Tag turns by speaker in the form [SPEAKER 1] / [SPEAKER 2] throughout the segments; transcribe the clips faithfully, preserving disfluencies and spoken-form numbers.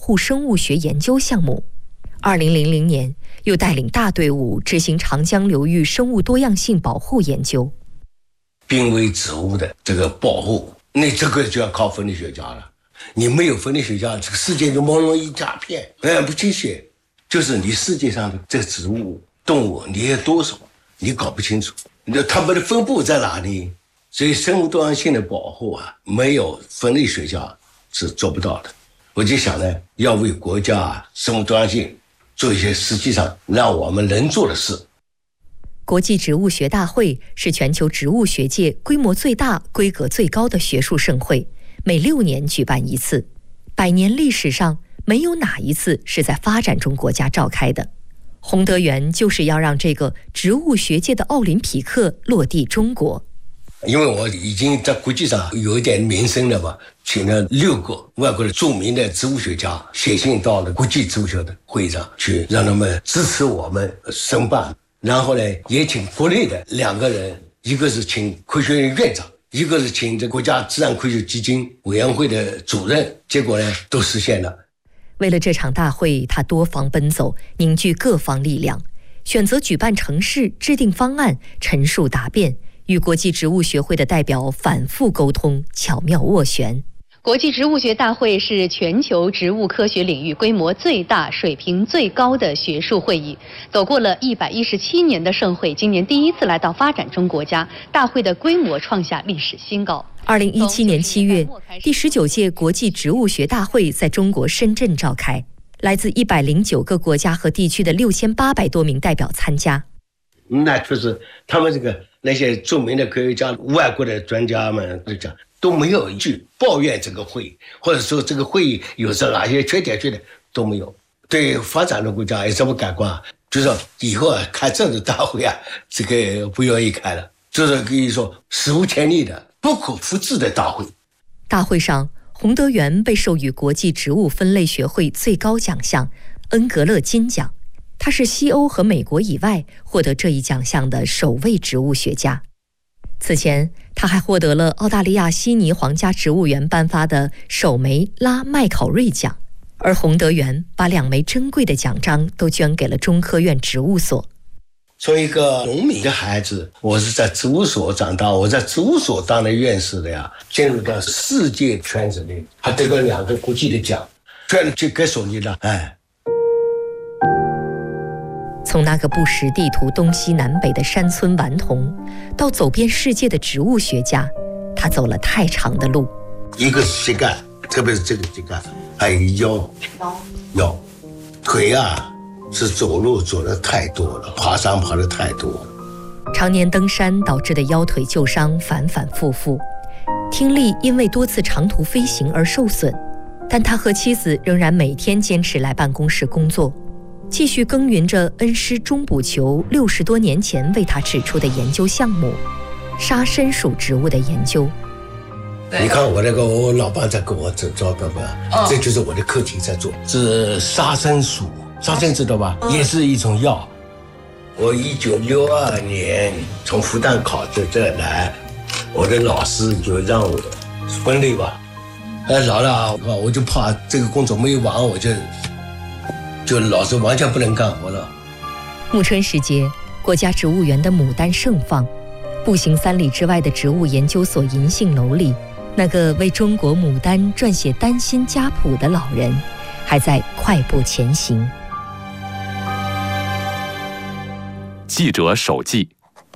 [SPEAKER 1] 护生物学研究项目。二零零零年，又带领大队伍执行长江流域生物多样性保护研究。
[SPEAKER 2] 濒危植物的这个保护，那这个就要靠分类学家了。你没有分类学家，这个世界就朦胧一大片，哎，不清晰。就是你世界上的这植物、动物，你有多少，你搞不清楚，那它们的分布在哪里？所以生物多样性的保护啊，没有分类学家是做不到的。我就想呢，要为国家生物多样性做一些实际上让我们能做的事。
[SPEAKER 1] 国际植物学大会是全球植物学界规模最大、规格最高的学术盛会，每六年举办一次，百年历史上没有哪一次是在发展中国家召开的。洪德元就是要让这个植物学界的奥林匹克落地中国。
[SPEAKER 2] 因为我已经在国际上有一点名声了吧，请了六个外国的著名的植物学家写信到了国际植物学的会议上去，让他们支持我们申办。然后呢，也请国内的两个人，一个是请科学院院长，一个是请这国家自然科学基金委员会的主任，结果呢都实现了。
[SPEAKER 1] 为了这场大会，他多方奔走，凝聚各方力量，选择举办城市，制定方案，陈述答辩，与国际植物学会的代表反复沟通，巧妙斡旋。
[SPEAKER 3] 国际植物学大会是全球植物科学领域规模最大、水平最高的学术会议。走过了一百一十七年的盛会，今年第一次来到发展中国家，大会的规模创下历史新高。
[SPEAKER 1] 二零一七年七月，第十九届国际植物学大会在中国深圳召开，来自一百零九个国家和地区的六千八百多名代表参加。
[SPEAKER 2] 那就是他们这个那些著名的科学家、外国的专家们讲，都没有一句抱怨这个会议，或者说这个会议有着哪些缺点，缺点都没有。对发展的国家有什么感官啊？就是说以后啊开这种大会啊，这个不愿意开了，就是可以说史无前例的、不可复制的大会。
[SPEAKER 1] 大会上，洪德元被授予国际植物分类学会最高奖项恩格勒金奖。他是西欧和美国以外获得这一奖项的首位植物学家。此前，他还获得了澳大利亚悉尼皇家植物园颁发的首枚拉麦考瑞奖，而洪德元把两枚珍贵的奖章都捐给了中科院植物所。
[SPEAKER 2] 作为一个农民的孩子，我是在植物所长大，我在植物所当了院士的呀，进入到世界圈子里，还得了两个国际的奖，全就该说你了，哎。
[SPEAKER 1] 从那个不识地图东西南北的山村顽童，到走遍世界的植物学家，他走了太长的路。
[SPEAKER 2] 一个是膝盖，特别是这个膝盖，还有腰，腰，腿啊是走路走的太多了，爬山爬的太多了。
[SPEAKER 1] 常年登山导致的腰腿旧伤反反复复，听力因为多次长途飞行而受损，但他和妻子仍然每天坚持来办公室工作，继续耕耘着恩师钟补求六十多年前为他指出的研究项目——沙参属植物的研究。
[SPEAKER 2] 你看我那个，我老伴在跟我这照片吧，哦、这就是我的课题在做，是沙参属，沙参知道吧？哦、也是一种药。我一九六二年从复旦考到这来，我的老师就让我分类吧。哎，老了，我就怕这个工作没有完，我就。就老师完全不能干活了。
[SPEAKER 1] 暮春时节，国家植物园的牡丹盛放，步行三里之外的植物研究所银杏楼里，那个为中国牡丹撰写丹心家谱的老人，还在快步前行。
[SPEAKER 4] 记者手记。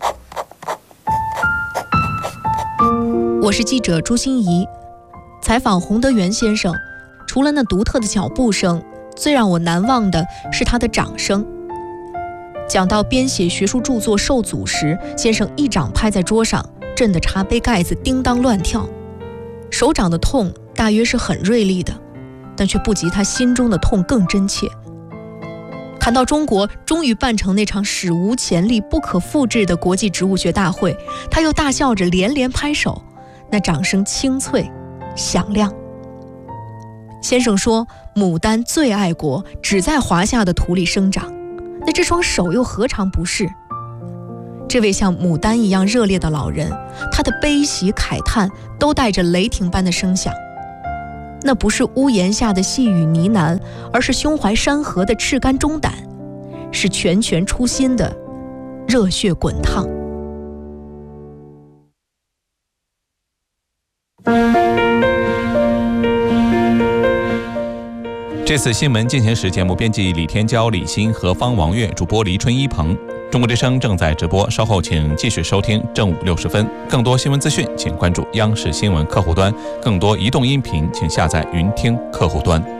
[SPEAKER 5] 我是记者朱欣怡，采访洪德元先生，除了那独特的脚步声，最让我难忘的是他的掌声。讲到编写学术著作受阻时，先生一掌拍在桌上，震得茶杯盖子叮当乱跳。手掌的痛大约是很锐利的，但却不及他心中的痛更真切。谈到中国终于办成那场史无前例、不可复制的国际植物学大会，他又大笑着连连拍手，那掌声清脆响亮。先生说，牡丹最爱国，只在华夏的土里生长，那这双手又何尝不是？这位像牡丹一样热烈的老人，他的悲喜慨叹都带着雷霆般的声响。 那不是屋檐下的细语呢喃，而是胸怀山河的赤肝忠胆，是拳拳出心的热血滚烫。
[SPEAKER 6] 这次新闻进行时节目编辑李天骄、李欣和方王月，主播黎春一鹏。中国之声正在直播，稍后请继续收听正午六十分。更多新闻资讯，请关注央视新闻客户端；更多移动音频，请下载云听客户端。